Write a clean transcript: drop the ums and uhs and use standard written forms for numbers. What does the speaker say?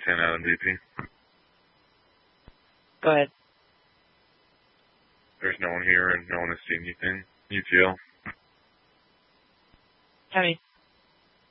10 out of BP. Go ahead. There's no one here and no one has seen anything. UTL. Heavy.